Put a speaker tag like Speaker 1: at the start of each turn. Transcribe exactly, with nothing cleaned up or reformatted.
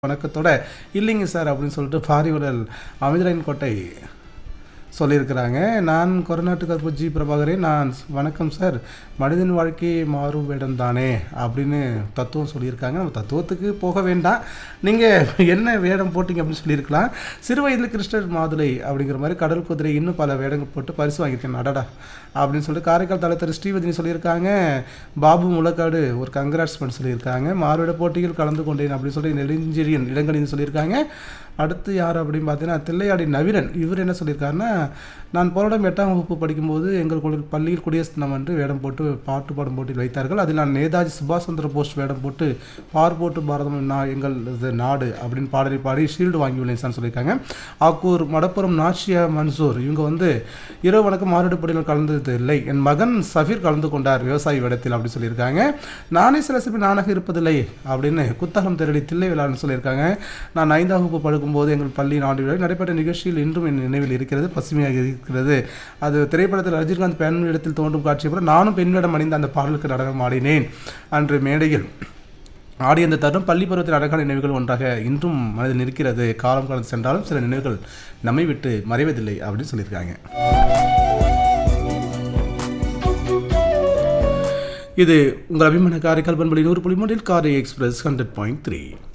Speaker 1: வணக்கத்தோட இல்லைங்க சார் அப்படின்னு சொல்லிட்டு பாரிவரல் அமிர்தராயன் கோட்டை சொல்லியிருக்கிறாங்க. நான் கொரநாட்டு கருப்பு ஜி பிரபாகரன். நான் வணக்கம் சார், மனிதன் வாழ்க்கை மாறும் வேடம் தானே அப்படின்னு தத்துவம் சொல்லியிருக்காங்க. நம்ம தத்துவத்துக்கு போக வேண்டாம், நீங்கள் என்ன வேடம் போட்டிங்க அப்படின்னு சொல்லியிருக்கலாம். சிறு வயதில் கிருஷ்ணர் மாதுளை அப்படிங்கிற மாதிரி கடல் குதிரை இன்னும் பல வேடங்கள் போட்டு பரிசு வாங்கியிருக்கேன் அடடா அப்படின்னு சொல்லிட்டு காரைக்கால் தலைத்தர் ஸ்ரீவதினி சொல்லியிருக்காங்க. பாபு முளக்காடு ஒரு கங்க்ராட்ஸ்மெண்ட் சொல்லியிருக்காங்க. மாறுவிட போட்டிகள் கலந்து கொண்டேன் அப்படின்னு சொல்லி நெடுஞ்செழியன் இடங்களின்னு சொல்லியிருக்காங்க. அடுத்து யார் அப்படின்னு பார்த்தீங்கன்னா தில்லையாடி நவீரன். இவர் என்ன சொல்லியிருக்காருன்னா, நான் போராடம் எட்டாம் வகுப்பு படிக்கும்போது எங்கள் பள்ளியில் குடியரசு தினம் என்று வேடம் போட்டு பாட்டு பாடும் போட்டியில் வைத்தார்கள். அதில் நான் நேதாஜி சுபாஷ் சந்திர போஸ் வேடம் போட்டு பார் போட்டு பாரதம் நா எங்கள் நாடு அப்படின்னு பாடலை பாடி ஷீல்டு வாங்கியுள்ளேன் சார் சொல்லியிருக்காங்க. ஆக்கூர் மடப்புறம் நாஷியா மன்சூர் இவங்க வந்து இரவு வணக்கம் மாறுவிட போட்டியில் கலந்தது இல்லை, என் மகன் சஃபீர் கலந்து கொண்டார் விவசாய வேடத்தில் அப்படின்னு சொல்லியிருக்காங்க. நானே சில சிப்பி நானாக இருப்பதில்லை அப்படின்னு குத்தகம் தேரடி தில்லை விழான்னு சொல்லியிருக்காங்க. நான் ஐந்தாம் வகுப்பு படுக்கும்போது எங்கள் பள்ளி நாடு விழா நடைபெற்ற நிகழ்ச்சியில் இன்றும் என் நினைவில் இருக்கிறது, பசுமையாக இருக்கிறது. அது திரைப்படத்தில் ரஜினிகாந்த் பெண் இடத்தில் தோன்றும் காட்சி அப்புறம் நானும் பெண் வேடம் அணிந்த அந்த பாடலுக்கு நடனம் ஆடினேன். அன்று மேடையில் ஆடிய அந்த தருணம் பள்ளி பருவத்தில் அழகான நினைவுகள் ஒன்றாக இன்றும் மனதில் இருக்கிறது. காலம் காலம் சென்றாலும் சில நினைவுகள் நம்மை விட்டு மறைவதில்லை அப்படின்னு சொல்லியிருக்காங்க. இது உங்கள் அபிமான காரைக்கால் பண்பலை நூறு புள்ளி மூன்றில் காரை எக்ஸ்பிரஸ் ஹண்ட்ரட் பாயிண்ட் த்ரீ.